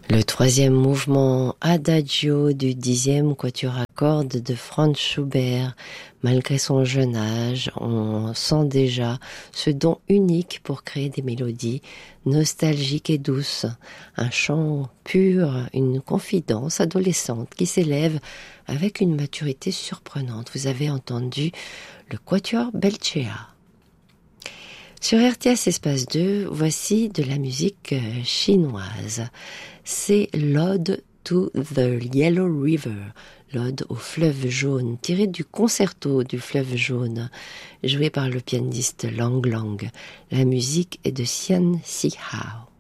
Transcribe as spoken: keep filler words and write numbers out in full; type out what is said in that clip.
Le troisième mouvement Adagio du dixième quatuor à cordes de Franz Schubert. Malgré son jeune âge, on sent déjà ce don unique pour créer des mélodies nostalgiques et douces. Un chant pur, une confidence adolescente qui s'élève avec une maturité surprenante. Vous avez entendu le quatuor Belcea. Sur R T S Espace deux, voici de la musique chinoise. C'est l'Ode to the Yellow River, l'Ode au fleuve jaune, tiré du concerto du fleuve jaune, joué par le pianiste Lang Lang. La musique est de Xian Zihao.